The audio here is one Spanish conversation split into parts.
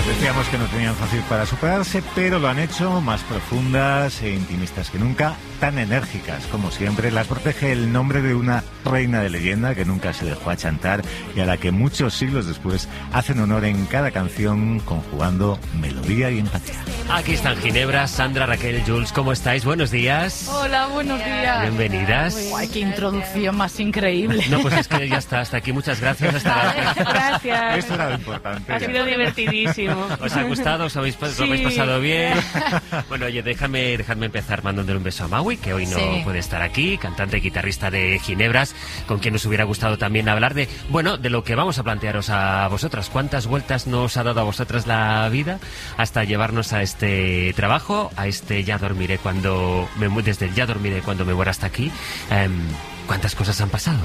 Decíamos que no tenían fácil para superarse, pero lo han hecho más profundas e intimistas que nunca, tan enérgicas como siempre. Las protege el nombre de una reina de leyenda que nunca se dejó achantar y a la que muchos siglos después hacen honor en cada canción, conjugando melodía y empatía. Aquí están Ginebra, Sandra, Raquel, Jules, ¿cómo estáis? Buenos días. Hola, buenos días. Bienvenidas. Ay, qué introducción más increíble. No, pues es que ya está, hasta aquí. Muchas gracias. Gracias. Esto era lo importante. Ha sido divertidísimo. ¿Os ha gustado? ¿Os habéis pasado bien? Bueno, oye, dejadme empezar mandándole un beso a Maui, que hoy no puede estar aquí, cantante y guitarrista de Ginebras, con quien nos hubiera gustado también hablar de lo que vamos a plantearos a vosotras. ¿Cuántas vueltas nos ha dado a vosotras la vida hasta llevarnos a este trabajo, a este desde el ya dormiré cuando me muera hasta aquí? ¿Cuántas cosas han pasado?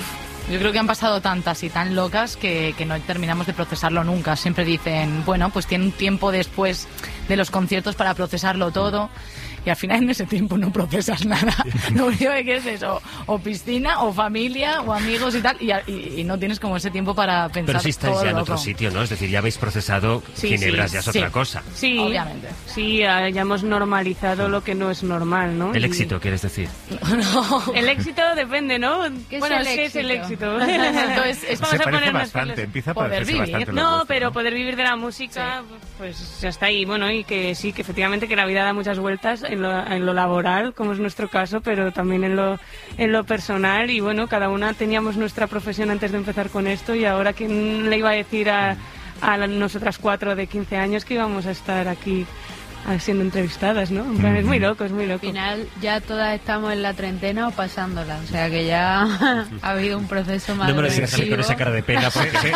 Yo creo que han pasado tantas y tan locas que no terminamos de procesarlo nunca. Siempre dicen, bueno, pues tiene un tiempo después de los conciertos para procesarlo todo. Y al final en ese tiempo no procesas nada. Lo único que quieres es o piscina, o familia, o amigos y tal. Y no tienes como ese tiempo para pensar. Pero si estáis todo ya en loco. otro sitio, ¿no? Es decir, ya habéis procesado Ginebras, ya es otra cosa. Sí, obviamente. Sí, ya hemos normalizado lo que no es normal, ¿no? El éxito, ¿quieres decir? No. El éxito depende, ¿no? ¿Qué es el éxito? Entonces, Vamos Se a parece ponernos bastante, filos. empieza a Poder parecerse vivir. bastante. No, los vuestros, pero ¿no? poder vivir de la música, pues ya está ahí. Bueno, y que sí, que efectivamente que la vida da muchas vueltas en lo laboral, como es nuestro caso, pero también en lo personal. Y bueno, cada una teníamos nuestra profesión antes de empezar con esto, y ahora ¿quién le iba a decir a nosotras 4 de 15 años que íbamos a estar aquí siendo entrevistadas, ¿no? En plan, es muy loco, es muy loco. Al final ya todas estamos en la treintena o pasándola, o sea que ya ha habido un proceso más No me lo digas a mí con esa cara de pena, porque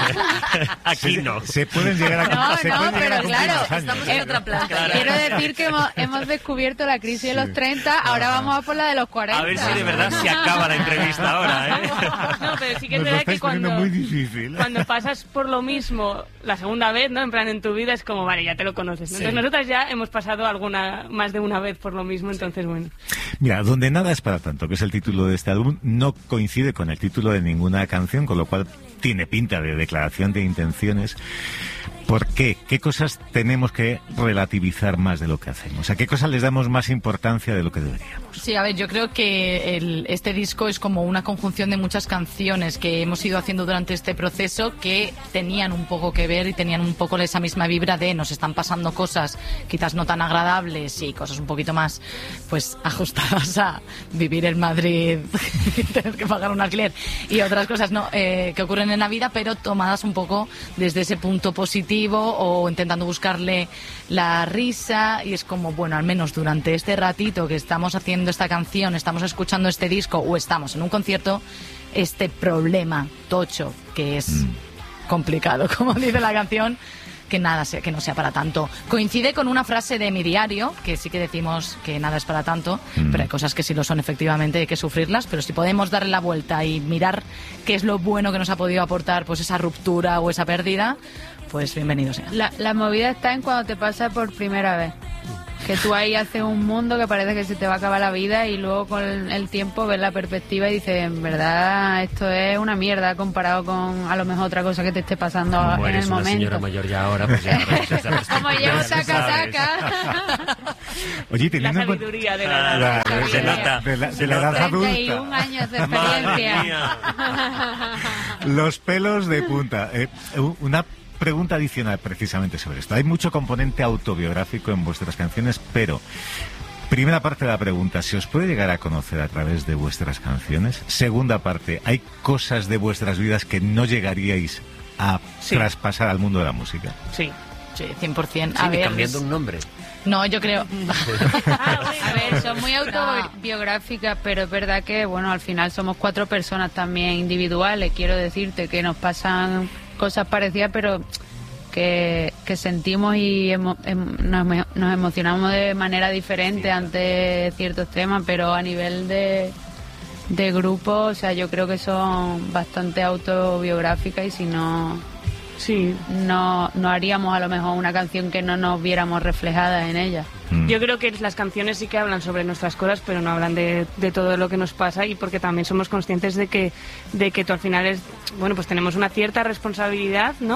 aquí no. Se pueden llegar a pero claro, estamos en otra planta. Claro. Quiero decir que hemos descubierto la crisis de los 30, ahora vamos a por la de los 40. A ver si de verdad se acaba la entrevista ahora, ¿eh? No, pero sí que es Nos lo verdad estáis que poniendo muy difícil. cuando pasas por lo mismo la segunda vez, ¿no? En plan, en tu vida es como, vale, ya te lo conoces, ¿no? Entonces nosotras ya hemos pasado más de una vez por lo mismo, entonces bueno. Mira, Donde nada es para tanto, que es el título de este álbum, no coincide con el título de ninguna canción, con lo cual tiene pinta de declaración de intenciones. ¿Por qué? ¿Qué cosas tenemos que relativizar más de lo que hacemos? ¿A qué cosas les damos más importancia de lo que deberíamos? Sí, a ver, yo creo que este disco es como una conjunción de muchas canciones que hemos ido haciendo durante este proceso que tenían un poco que ver y tenían un poco esa misma vibra de nos están pasando cosas quizás no tan agradables y cosas un poquito más pues ajustadas a vivir en Madrid y tener que pagar un alquiler y otras cosas que ocurren en la vida, pero tomadas un poco desde ese punto positivo o intentando buscarle la risa, y es como, bueno, al menos durante este ratito que estamos haciendo esta canción, estamos escuchando este disco o estamos en un concierto, este problema tocho que es complicado, como dice la canción, que no sea para tanto. Coincide con una frase de mi diario, que sí que decimos que nada es para tanto, pero hay cosas que sí lo son, efectivamente, hay que sufrirlas, pero si podemos darle la vuelta y mirar qué es lo bueno que nos ha podido aportar pues esa ruptura o esa pérdida, pues bienvenido sea. La movida está en cuando te pasa por primera vez. Que tú ahí haces un mundo que parece que se te va a acabar la vida y luego con el tiempo ves la perspectiva y dices, en verdad esto es una mierda comparado con a lo mejor otra cosa que te esté pasando Como en eres el una momento. señora mayor ya ahora, pues ya Como llevo saca. Oye, La teniendo en cuenta... sabiduría de la edad. Claro, Se nota. de la edad adulta. 31 años de Madre experiencia. mía. Los pelos de punta. Una pregunta adicional precisamente sobre esto. Hay mucho componente autobiográfico en vuestras canciones, pero primera parte de la pregunta, ¿se os puede llegar a conocer a través de vuestras canciones? Segunda parte, ¿hay cosas de vuestras vidas que no llegaríais a traspasar al mundo de la música? Sí. Sí, 100%. Sí, ni cambiando un nombre. No, yo creo... A ver, son muy autobiográficas, pero es verdad que, bueno, al final somos 4 personas también individuales. Quiero decirte que nos pasan cosas parecidas, pero que sentimos y nos emocionamos de manera diferente ante ciertos temas, pero a nivel de grupo, o sea, yo creo que son bastante autobiográficas y si no... Sí. No haríamos a lo mejor una canción que no nos viéramos reflejadas en ella. Yo creo que las canciones sí que hablan sobre nuestras cosas, pero no hablan de todo lo que nos pasa, y porque también somos conscientes de que tú al final pues tenemos una cierta responsabilidad, ¿no?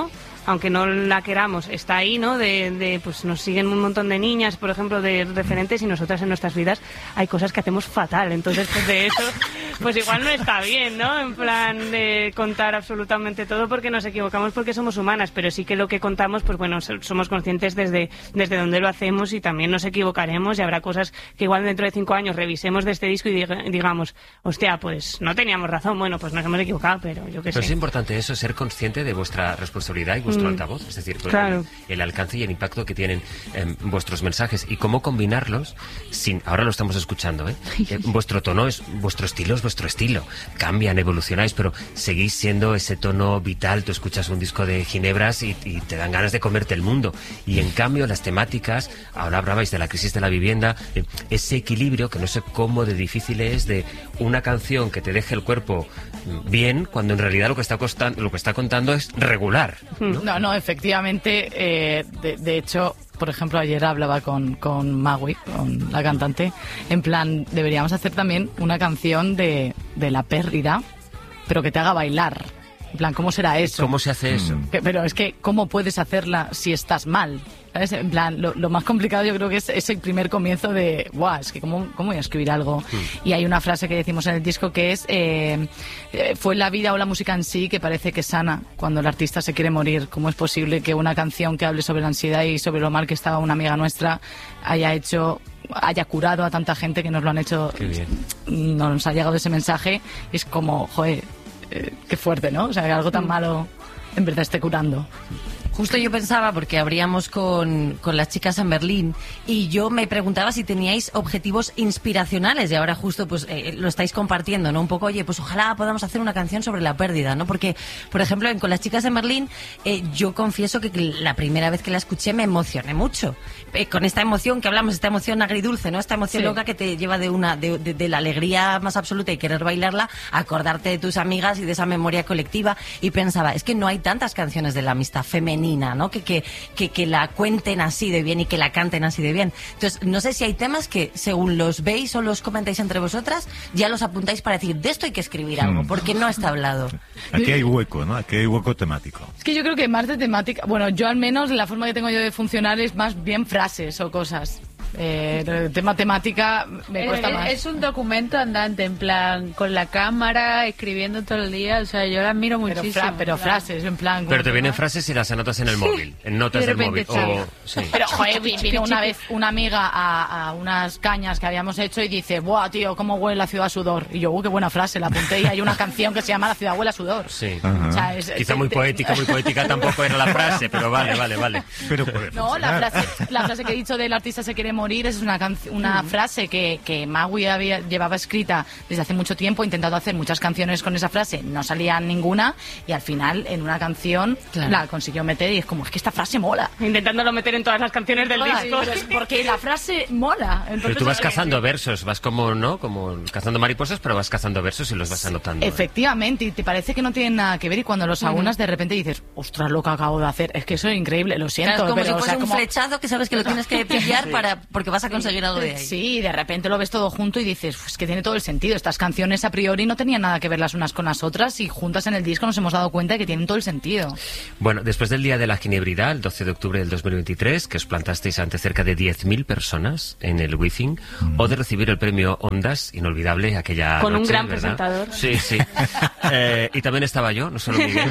aunque no la queramos, está ahí, ¿no? Pues nos siguen un montón de niñas, por ejemplo, de referentes, y nosotras en nuestras vidas hay cosas que hacemos fatal. Entonces, pues de eso, pues igual no está bien, ¿no? En plan de contar absolutamente todo porque nos equivocamos, porque somos humanas, pero sí que lo que contamos, pues bueno, somos conscientes desde donde lo hacemos, y también nos equivocaremos, y habrá cosas que igual dentro de 5 años revisemos de este disco y digamos, hostia, pues no teníamos razón, bueno, pues nos hemos equivocado, pero yo qué sé. Pero es importante eso, ser consciente de vuestra responsabilidad y vuestro altavoz, es decir, claro, el alcance y el impacto que tienen vuestros mensajes, y cómo combinarlos sin, ahora lo estamos escuchando, vuestro tono es vuestro estilo, cambian, evolucionáis, pero seguís siendo ese tono vital. Tú escuchas un disco de Ginebras y te dan ganas de comerte el mundo, y en cambio las temáticas, ahora hablabais de la crisis de la vivienda, ese equilibrio que no sé cómo de difícil es, de una canción que te deje el cuerpo bien cuando en realidad lo que está contando es regular, ¿no? No, efectivamente, de hecho, por ejemplo, ayer hablaba con Magui, con la cantante, en plan, deberíamos hacer también una canción de la pérdida, pero que te haga bailar. En plan, ¿cómo será eso? ¿Cómo se hace eso? Pero es que, ¿cómo puedes hacerla si estás mal? ¿Sabes? En plan, lo más complicado yo creo que es ese primer comienzo de, guau, es que ¿cómo voy a escribir algo? Y hay una frase que decimos en el disco que es, fue la vida o la música en sí que parece que sana cuando el artista se quiere morir. ¿Cómo es posible que una canción que hable sobre la ansiedad y sobre lo mal que estaba una amiga nuestra haya curado a tanta gente que nos lo han hecho? Qué bien. Nos ha llegado ese mensaje y es como, joder, qué fuerte, ¿no? O sea, que algo tan malo en verdad esté curando. Justo yo pensaba, porque abríamos con las chicas en Berlín, y yo me preguntaba si teníais objetivos inspiracionales, y ahora justo pues lo estáis compartiendo, ¿no? Un poco, oye, pues ojalá podamos hacer una canción sobre la pérdida, ¿no? Porque, por ejemplo, con las chicas en Berlín, yo confieso que la primera vez que la escuché me emocioné mucho. Con esta emoción que hablamos, esta emoción agridulce, ¿no? Esta emoción loca que te lleva de la alegría más absoluta y querer bailarla, a acordarte de tus amigas y de esa memoria colectiva, y pensaba, es que no hay tantas canciones de la amistad femenina, ¿no? Que la cuenten así de bien y que la canten así de bien. Entonces, no sé si hay temas que, según los veis o los comentáis entre vosotras, ya los apuntáis para decir, de esto hay que escribir algo, porque no está hablado. Aquí hay hueco, ¿no? Aquí hay hueco temático. Es que yo creo que más de temática, bueno, yo al menos la forma que tengo yo de funcionar es más bien frases o cosas. El tema temática me cuesta más. Es un documento andante, en plan, con la cámara, escribiendo todo el día. O sea, yo la admiro muchísimo. Pero frases, en plan. Pero te vienen frases y las anotas en el móvil, en notas del móvil. Sí. Pero, joder, vino una vez una amiga a unas cañas que habíamos hecho y dice, buah, tío, cómo huele la ciudad a sudor. Y yo, qué buena frase, la apunté, y hay una canción que se llama La ciudad huele a sudor. Sí. O sea, quizá muy poética tampoco era la frase, pero vale. Pero no, la frase que he dicho del artista se quiere morir es una frase que Magui llevaba escrita desde hace mucho tiempo, intentado hacer muchas canciones con esa frase, no salía ninguna, y al final en una canción la consiguió meter, y es como, es que esta frase mola. Intentándolo meter en todas las canciones del disco. Porque la frase mola. Entonces, pero tú vas cazando versos, vas como cazando mariposas, pero vas cazando versos y los vas anotando. Efectivamente, y te parece que no tienen nada que ver, y cuando los aunas de repente dices, ostras, lo que acabo de hacer, es que eso es increíble, lo siento. Claro, es como pero, si fuese un flechazo que sabes que lo tienes que pillar porque vas a conseguir algo de ahí. Sí, de repente lo ves todo junto y dices, pues que tiene todo el sentido. Estas canciones a priori no tenían nada que ver las unas con las otras, y juntas en el disco nos hemos dado cuenta de que tienen todo el sentido. Bueno, después del Día de la Ginebridad, el 12 de octubre del 2023, que os plantasteis ante cerca de 10.000 personas en el Wizzing, o de recibir el premio Ondas, inolvidable aquella con noche, un gran ¿verdad? presentador. Sí. Y también estaba yo, no solo Miguel,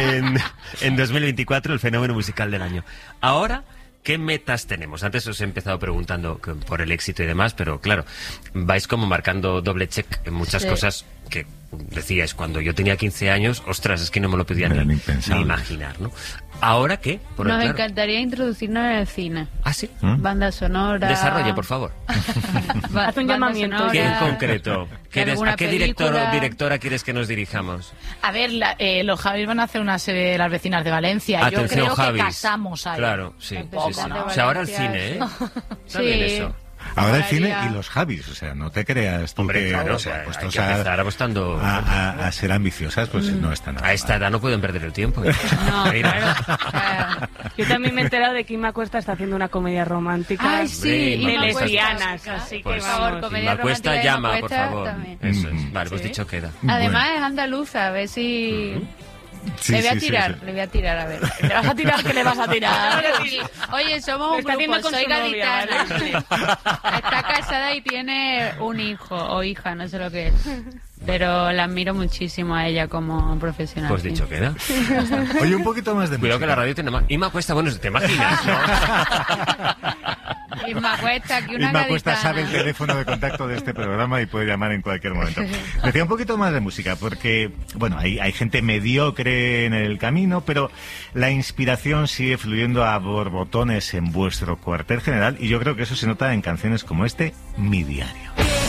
en 2024, el fenómeno musical del año. Ahora, ¿qué metas tenemos? Antes os he empezado preguntando por el éxito y demás, pero claro, vais como marcando doble check en muchas cosas que decíais, cuando yo tenía 15 años, ostras, es que no me lo podía ni imaginar, ¿no? ¿Ahora qué? Nos encantaría introducirnos en el cine. ¿Ah, sí? Banda sonora. Desarrolle, por favor. Haz un llamamiento. ¿Qué en concreto? ¿A qué director o directora quieres que nos dirijamos? A ver, los Javis van a hacer una serie de Las vecinas de Valencia. Atención, yo creo Javis. que casamos ahí. Claro, sí. ¿no? O sea, ahora el cine, ¿eh? Está bien eso. Ahora el cine y los Javis, o sea, no te creas tú. Hombre, que claro, o sea, hay que empezar apostando a ser ambiciosas, pues no está nada. A esta edad no pueden perder el tiempo. No, claro. Yo también me he enterado de que Inma Cuesta está haciendo una comedia romántica. Ay, sí, de lesbianas, así pues, que vamos. Inma Cuesta llama, por favor. Eso es. Vale, pues dicho queda. Además es andaluza, a ver si... Sí, le voy a sí, tirar, sí. le voy a tirar, a ver. ¿Le vas a tirar? ¿Qué le vas a tirar? Oye, somos un Está haciendo grupo, con soy su novia, gaditana. Está casada y tiene un hijo o hija, no sé lo que es. Pero la admiro muchísimo a ella como profesional. Pues sí. dicho queda. Oye, un poquito más de Cuidado música. que la radio tiene más. Inma Cuesta, bueno, te imaginas, ¿no? Inma Cuesta, que una Inma Cuesta gaditana. sabe el teléfono de contacto de este programa y puede llamar en cualquier momento. Decía un poquito más de música, porque, bueno, hay gente mediocre en el camino, pero la inspiración sigue fluyendo a borbotones en vuestro cuartel general, y yo creo que eso se nota en canciones como Mi Diario.